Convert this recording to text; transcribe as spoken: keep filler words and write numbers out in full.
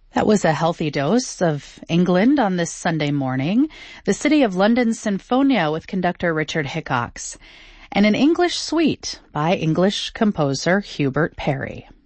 That was a healthy dose of England on this Sunday morning. The City of London Sinfonia with conductor Richard Hickox. And an English suite by English composer Hubert Parry.